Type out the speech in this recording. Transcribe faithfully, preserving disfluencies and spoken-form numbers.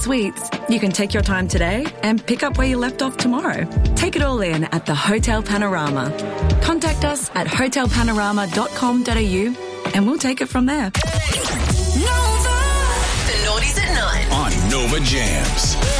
Suites, you can take your time today and pick up where you left off tomorrow. Take it all in at the Hotel Panorama. Contact us at hotel panorama dot com dot a u and we'll take it from there. Nova. The Naughties at Nine. On Nova Jams.